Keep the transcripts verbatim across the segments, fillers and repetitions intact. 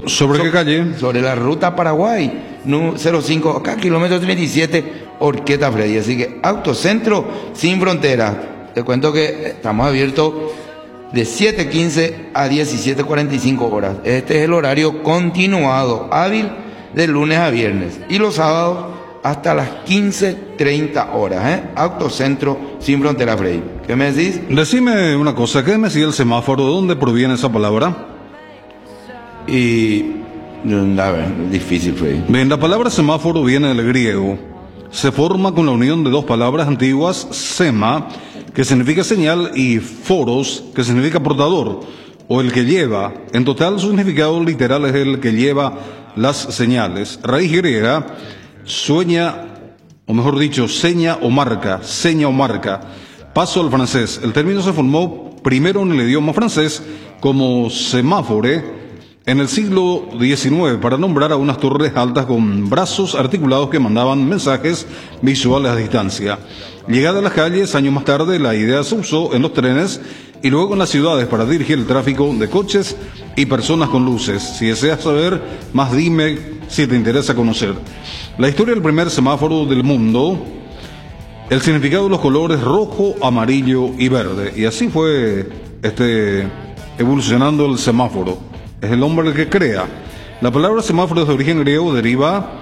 ¿Sobre so, qué calle? Sobre la ruta Paraguay, cero cinco, acá kilómetro treinta y siete, Horqueta Freddy. Así que Autocentro Sin Fronteras. Te cuento que estamos abiertos de siete quince a diecisiete cuarenta y cinco horas. Este es el horario continuado, hábil, de lunes a viernes. Y los sábados hasta las quince treinta horas. ¿eh? Autocentro Sin Fronteras, Freddy. ¿Qué me decís? Decime una cosa, ¿qué me decía el semáforo? ¿De dónde proviene esa palabra? Y... a ver, difícil, Freddy. Bien, la palabra semáforo viene del griego. Se forma con la unión de dos palabras antiguas, sema, que significa señal, y foros, que significa portador, o el que lleva. En total, su significado literal es el que lleva las señales. Raíz griega, sueña, o mejor dicho, seña o marca, seña o marca. Paso al francés. El término se formó primero en el idioma francés como semáfore, en el siglo diecinueve, para nombrar a unas torres altas con brazos articulados que mandaban mensajes visuales a distancia. Llegada a las calles, años más tarde, la idea se usó en los trenes y luego en las ciudades para dirigir el tráfico de coches y personas con luces. Si deseas saber más, dime si te interesa conocer. La historia del primer semáforo del mundo, el significado de los colores rojo, amarillo y verde. Y así fue este, evolucionando el semáforo. Es el hombre el que crea. La palabra semáforo es de origen griego, deriva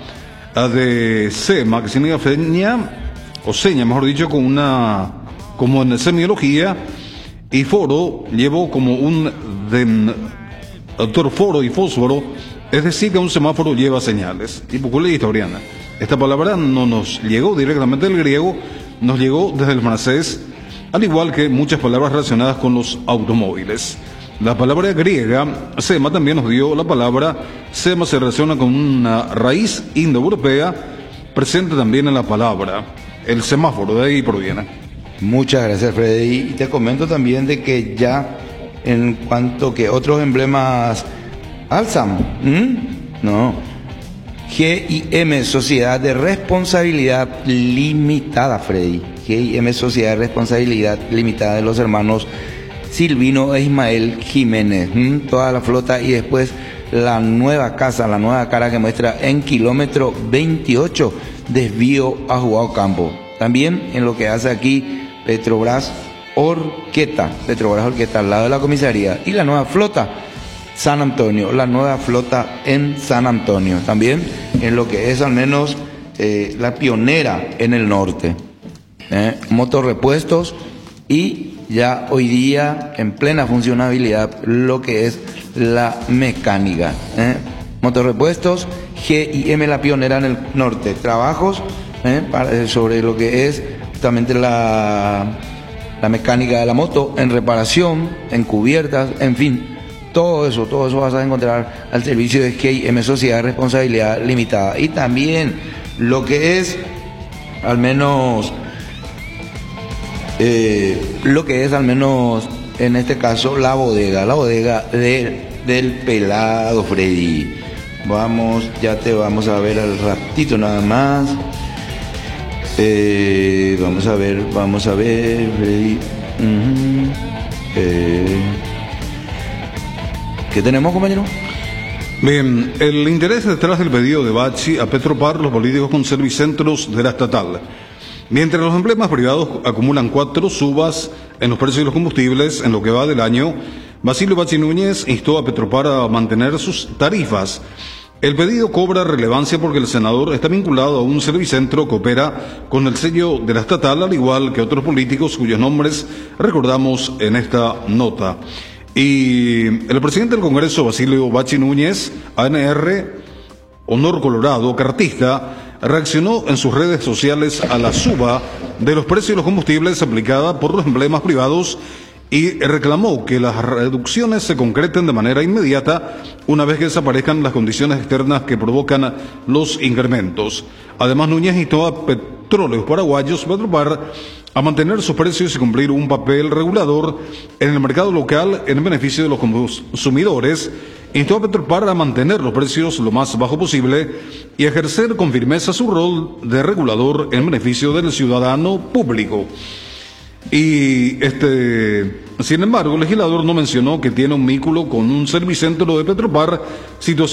de sema, que significa seña, o seña, mejor dicho, con una, como en semiología, y foro llevó como un de, autor foro y fósforo, es decir, que un semáforo lleva señales. Tipo cultura historiana. Esta palabra no nos llegó directamente del griego, nos llegó desde el francés, al igual que muchas palabras relacionadas con los automóviles. La palabra griega, sema, también nos dio la palabra, sema se relaciona con una raíz indoeuropea presente también en la palabra, el semáforo, de ahí proviene. Muchas gracias, Freddy. Y te comento también de que ya en cuanto que otros emblemas alzan, ¿Mm? no, G I M, Sociedad de Responsabilidad Limitada, Freddy. G I M, Sociedad de Responsabilidad Limitada, de los hermanos Silvino e Ismael Jiménez, ¿Mm? toda la flota, y después la nueva casa, la nueva cara que muestra en kilómetro veintiocho, desvío a Jugado Campo. También en lo que hace aquí Petrobras Horqueta, Petrobras Horqueta al lado de la comisaría, y la nueva flota San Antonio, la nueva flota en San Antonio, también en lo que es al menos eh, la pionera en el norte. Eh, motorrepuestos y ya hoy día en plena funcionabilidad lo que es la mecánica. ¿eh? Motorrepuestos, G I M, la pionera en el norte. Trabajos ¿eh? Para, sobre lo que es justamente la, la mecánica de la moto, en reparación, en cubiertas, en fin. Todo eso, todo eso vas a encontrar al servicio de G I M, Sociedad de Responsabilidad Limitada. Y también lo que es, al menos... Eh, lo que es al menos en este caso la bodega, la bodega de, del pelado Freddy. Vamos, ya te vamos a ver al ratito nada más. Eh, vamos a ver, vamos a ver, Freddy. Uh-huh. eh, ¿Qué tenemos, compañero? Bien, el interés detrás del pedido de Bacci a Petropar, los políticos con servicentros de la estatal. Mientras los emblemas privados acumulan cuatro subas en los precios de los combustibles en lo que va del año, Basilio Bacci Núñez instó a Petropar a mantener sus tarifas. El pedido cobra relevancia porque el senador está vinculado a un servicentro que opera con el sello de la estatal, al igual que otros políticos cuyos nombres recordamos en esta nota. Y el presidente del Congreso, Basilio Bacci Núñez, A N R, Honor Colorado, cartista, reaccionó en sus redes sociales a la suba de los precios de los combustibles aplicada por los emblemas privados y reclamó que las reducciones se concreten de manera inmediata una vez que desaparezcan las condiciones externas que provocan los incrementos. Además, Núñez instó a Petróleos Paraguayos, Petropar, a mantener sus precios y cumplir un papel regulador en el mercado local en beneficio de los consumidores. Instó a Petropar a mantener los precios lo más bajo posible y ejercer con firmeza su rol de regulador en beneficio del ciudadano público. Y este, sin embargo, el legislador no mencionó que tiene un vínculo con un servicentro de Petropar, situación